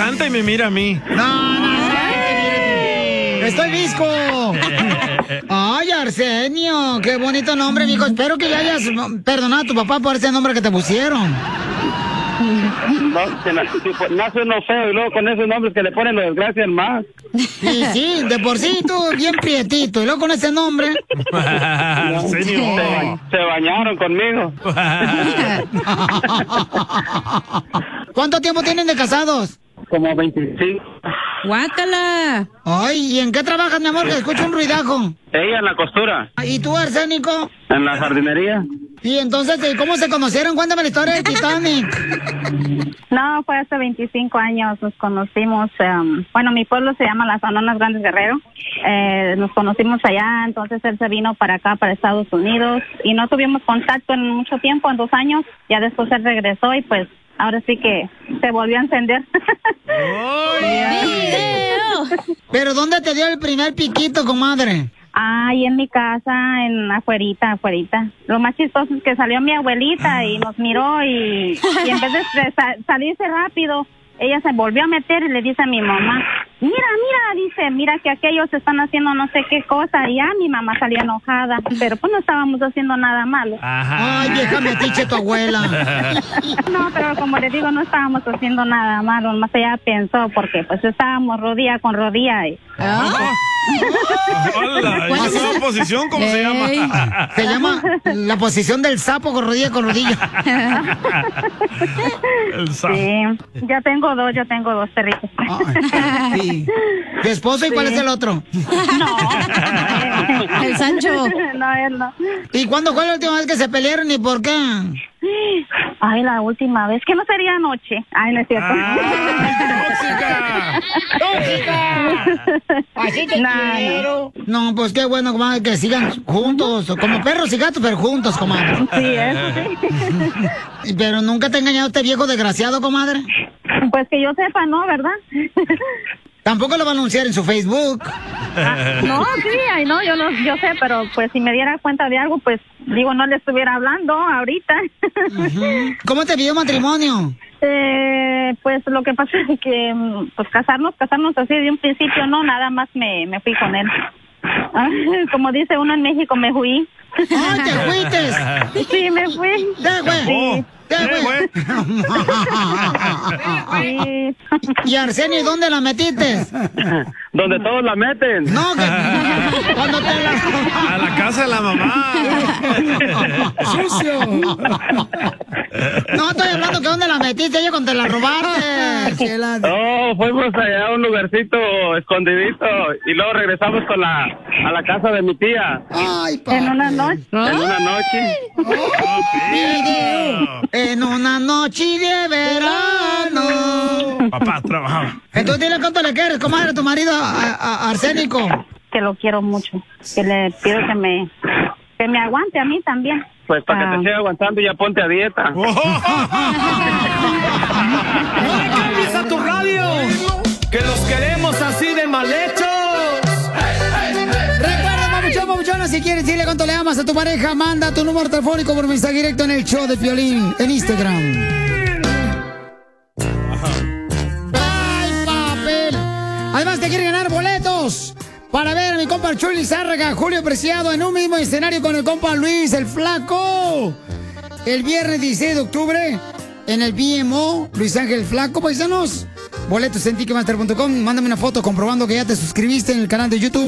canta y me mira a mí. No. ¡Estoy visco! ¡Ay, Arsenio! ¡Qué bonito nombre, mijo! Espero que ya hayas perdonado a tu papá por ese nombre que te pusieron. No, nace uno feo y luego con esos nombres que le ponen lo desgracian más. Sí, de por sí tú bien prietito y luego con ese nombre. Se bañaron conmigo. ¿Cuánto tiempo tienen de casados? Como 25. ¡Guácala! Ay, ¿y en qué trabajas, mi amor? Que escucho un ruidajo. Ella en la costura. ¿Y tú, Arsénico? En la jardinería. Y entonces, ¿cómo se conocieron? Cuéntame la historia de Titanic. No, fue hace 25 años, nos conocimos, bueno, mi pueblo se llama Las Anonas Grandes Guerrero, nos conocimos allá, entonces él se vino para acá, para Estados Unidos, y no tuvimos contacto en mucho tiempo, en 2 años, ya después él regresó y pues ahora sí que se volvió a encender. ¿Pero dónde te dio el primer piquito, comadre? Ahí en mi casa, afuerita. Lo más chistoso es que salió mi abuelita y nos miró y en vez de salirse rápido, ella se volvió a meter y le dice a mi mamá, mira que aquellos están haciendo no sé qué cosa, y ya mi mamá salió enojada, pero pues no estábamos haciendo nada malo. Ajá. Ay, vieja metiche tu abuela. No, pero como le digo, no estábamos haciendo nada malo, más ella pensó, porque pues estábamos rodilla con rodilla y... Hola, ¿y esa posición cómo se llama? Se llama la posición del sapo con rodilla con rodilla. El sapo. Sí, yo tengo dos perritos. Sí. ¿Tu esposo y cuál es el otro? No. El Sancho. No, él no. ¿Y cuándo fue la última vez que se pelearon y por qué? Ay, la última vez, que no sería anoche. Ay, no es cierto. ¡Tóxica! Así te quiero. No, pues qué bueno, comadre, que sigan juntos, como perros y gatos, pero juntos, comadre. Sí, eso sí. Pero nunca te ha engañado este viejo desgraciado, comadre. Pues que yo sepa, no, ¿verdad? Tampoco lo va a anunciar en su Facebook. No, sí, ay, no, yo sé, pero pues si me diera cuenta de algo, pues digo, no le estuviera hablando ahorita. ¿Cómo te pidió matrimonio? Pues lo que pasa es que pues casarnos así de un principio, no, nada más me fui con él. Como dice uno en México, me fui. ¡Ay, te fuiste! Sí, me fui. ¡Te fue! Sí. Sí. ¿Y Arsenio, dónde la metiste? Donde todos la meten. No, que cuando te A la casa de la mamá. ¡Sucio! No, estoy hablando que dónde la metiste, yo cuando te la robaste. No, fuimos allá a un lugarcito escondidito y luego regresamos a la casa de mi tía. Ay, en una noche. En una noche. En una noche de verano. Papá trabajaba. Entonces dile cuánto le quieres, comadre, a tu marido a Arsénico. Que lo quiero mucho. Que le pido que me aguante a mí también. Pues para que te siga aguantando, ya ponte a dieta. ¡No le cambies a tu radio! ¡Que los queremos así de mal hechos! Recuerda, papuchona, si quieres decirle cuánto le amas a tu pareja, manda tu número telefónico por mensaje directo en el show de Piolín en Instagram. ¡Ay, papel! Además, te quiere ganar boletos para ver a mi compa Chuy Lizárraga, Julio Preciado en un mismo escenario con el compa Luis el Flaco. El viernes 16 de octubre en el BMO, Luis Ángel Flaco, paisanos. Boletos en Ticketmaster.com. Mándame una foto comprobando que ya te suscribiste en el canal de YouTube